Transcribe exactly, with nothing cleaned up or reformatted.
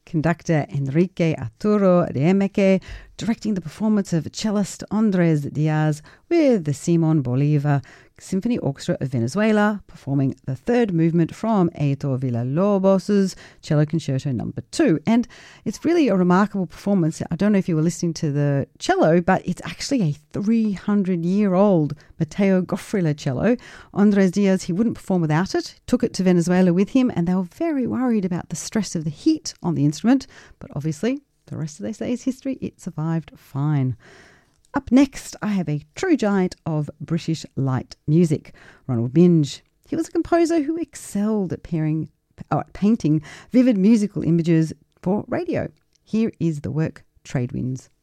conductor Enrique Arturo Riemeke directing the performance of cellist Andres Diaz with the Simon Bolivar Symphony Orchestra of Venezuela performing the third movement from Heitor Villa-Lobos' Cello Concerto number two. And it's really a remarkable performance. I don't know if you were listening to the cello, but it's actually a three hundred year old Mateo Gofrila cello. Andres Diaz, he wouldn't perform without it, took it to Venezuela with him, and they were very worried about the stress of the heat on the instrument. But obviously, the rest of they say is history. It survived fine. Up next, I have a true giant of British light music, Ronald Binge. He was a composer who excelled at, pairing, oh, at painting vivid musical images for radio. Here is the work Trade Winds.